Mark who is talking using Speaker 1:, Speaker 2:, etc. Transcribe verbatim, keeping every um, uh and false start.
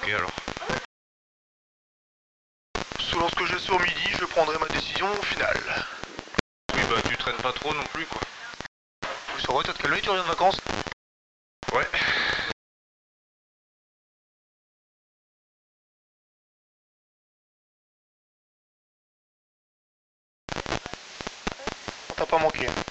Speaker 1: nuit alors.
Speaker 2: Selon ce que j'ai sur midi, je prendrai ma décision au final.
Speaker 1: Oui bah tu traînes pas trop non plus quoi.
Speaker 2: Ça va, t'as te calmer, tu reviens de vacances?
Speaker 1: Ouais.
Speaker 2: On t'a pas manqué.